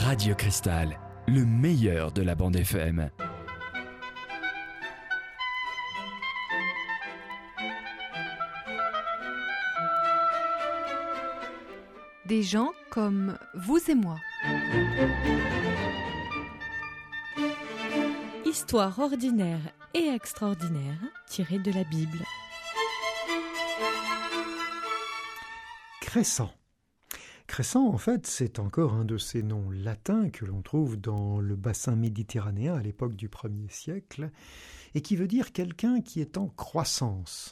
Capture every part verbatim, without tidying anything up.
Radio Cristal, le meilleur de la bande F M. Des gens comme vous et moi. Histoire ordinaire et extraordinaire tirée de la Bible. Crescent. Crescent, en fait, c'est encore un de ces noms latins que l'on trouve dans le bassin méditerranéen à l'époque du premier siècle, et qui veut dire quelqu'un qui est en croissance.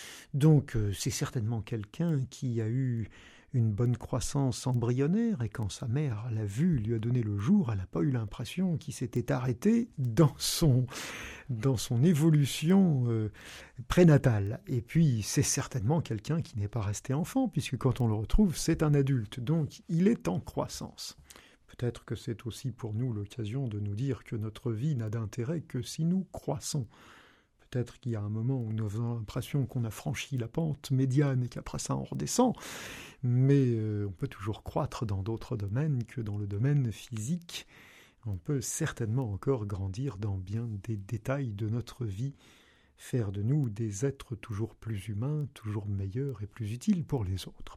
Donc, euh, c'est certainement quelqu'un qui a eu une bonne croissance embryonnaire, et quand sa mère l'a vu, lui a donné le jour, elle n'a pas eu l'impression qu'il s'était arrêté dans son, dans son évolution euh, prénatale. Et puis, c'est certainement quelqu'un qui n'est pas resté enfant, puisque quand on le retrouve, c'est un adulte. Donc, il est en croissance. Peut-être que c'est aussi pour nous l'occasion de nous dire que notre vie n'a d'intérêt que si nous croissons. Peut-être qu'il y a un moment où nous avons l'impression qu'on a franchi la pente médiane et qu'après ça on redescend, mais euh, on peut toujours croître dans d'autres domaines que dans le domaine physique. On peut certainement encore grandir dans bien des détails de notre vie, faire de nous des êtres toujours plus humains, toujours meilleurs et plus utiles pour les autres.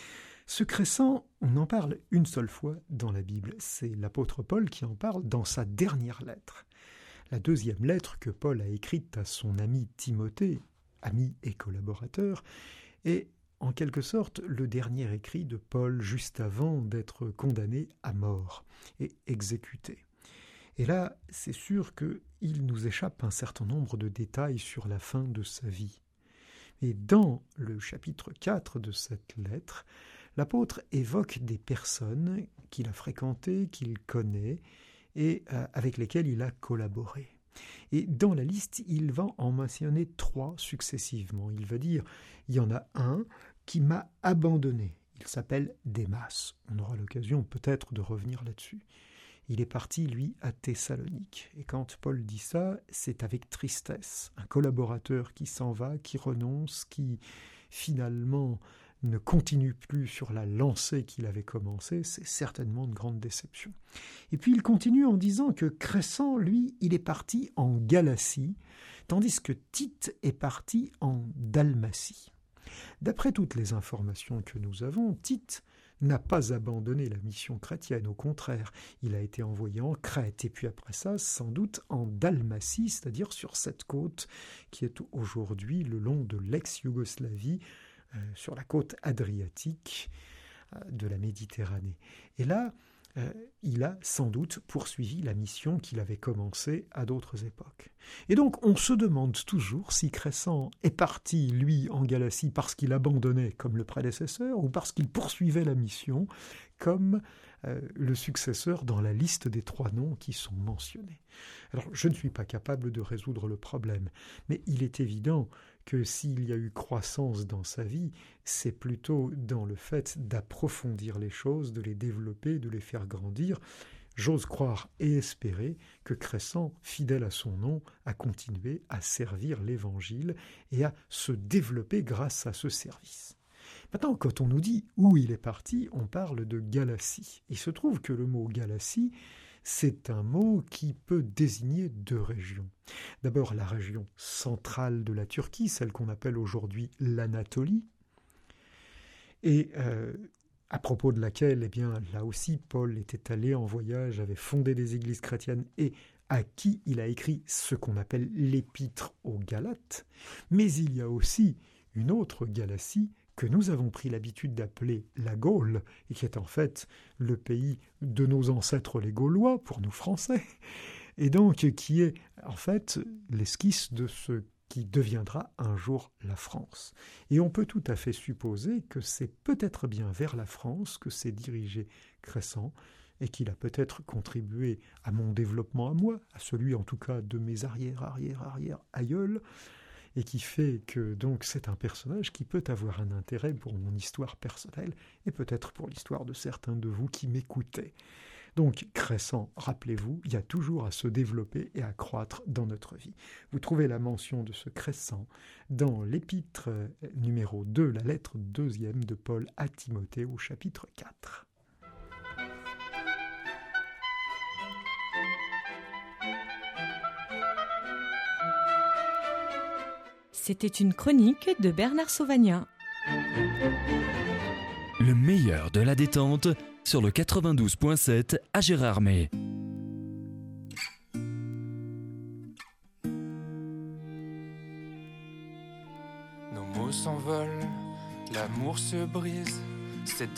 Ce crescent, on en parle une seule fois dans la Bible. C'est l'apôtre Paul qui en parle dans sa dernière lettre. La deuxième lettre que Paul a écrite à son ami Timothée, ami et collaborateur, est en quelque sorte le dernier écrit de Paul juste avant d'être condamné à mort et exécuté. Et là, c'est sûr qu'il nous échappe un certain nombre de détails sur la fin de sa vie. Et dans le chapitre quatre de cette lettre, l'apôtre évoque des personnes qu'il a fréquentées, qu'il connaît, et euh, avec lesquels il a collaboré. Et dans la liste, il va en mentionner trois successivement. Il va dire, il y en a un qui m'a abandonné. Il s'appelle Démas. On aura l'occasion peut-être de revenir là-dessus. Il est parti, lui, à Thessalonique. Et quand Paul dit ça, c'est avec tristesse. Un collaborateur qui s'en va, qui renonce, qui finalement ne continue plus sur la lancée qu'il avait commencée, c'est certainement une grande déception. Et puis il continue en disant que Crescent, lui, il est parti en Galatie, tandis que Tite est parti en Dalmatie. D'après toutes les informations que nous avons, Tite n'a pas abandonné la mission chrétienne, au contraire, il a été envoyé en Crète, et puis après ça, sans doute en Dalmatie, c'est-à-dire sur cette côte qui est aujourd'hui le long de l'ex-Yougoslavie, Euh, sur la côte adriatique euh, de la Méditerranée. Et là, euh, il a sans doute poursuivi la mission qu'il avait commencée à d'autres époques. Et donc, on se demande toujours si Crescent est parti, lui, en Galatie parce qu'il abandonnait comme le prédécesseur ou parce qu'il poursuivait la mission comme euh, le successeur dans la liste des trois noms qui sont mentionnés. Alors, je ne suis pas capable de résoudre le problème, mais il est évident que s'il y a eu croissance dans sa vie, c'est plutôt dans le fait d'approfondir les choses, de les développer, de les faire grandir. J'ose croire et espérer que Crescent, fidèle à son nom, a continué à servir l'Évangile et à se développer grâce à ce service. Maintenant, quand on nous dit où il est parti, on parle de Galatie. Il se trouve que le mot Galatie, c'est un mot qui peut désigner deux régions. D'abord la région centrale de la Turquie, celle qu'on appelle aujourd'hui l'Anatolie, et euh, à propos de laquelle, eh bien, là aussi, Paul était allé en voyage, avait fondé des églises chrétiennes et à qui il a écrit ce qu'on appelle l'épître aux Galates. Mais il y a aussi une autre Galatie que nous avons pris l'habitude d'appeler la Gaule, et qui est en fait le pays de nos ancêtres les Gaulois, pour nous Français, et donc qui est en fait l'esquisse de ce qui deviendra un jour la France. Et on peut tout à fait supposer que c'est peut-être bien vers la France que s'est dirigé Crescent, et qu'il a peut-être contribué à mon développement à moi, à celui en tout cas de mes arrière-arrière-arrière-aïeuls, et qui fait que donc c'est un personnage qui peut avoir un intérêt pour mon histoire personnelle et peut-être pour l'histoire de certains de vous qui m'écoutez. Donc Crescent, rappelez-vous, il y a toujours à se développer et à croître dans notre vie. Vous trouvez la mention de ce Crescent dans l'épître numéro deux, la lettre deuxième de Paul à Timothée au chapitre quatre. C'était une chronique de Bernard Sauvagnat. Le meilleur de la détente sur le quatre-vingt-douze point sept à Gérardmer. Nos mots s'envolent, l'amour se brise, c'est